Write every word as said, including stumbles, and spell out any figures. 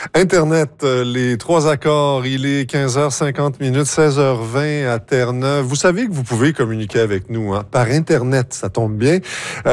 Internet, euh, les trois accords, il est quinze heures cinquante minutes, seize heures vingt à Terre-Neuve. Vous savez que vous pouvez communiquer avec nous hein, par Internet, ça tombe bien.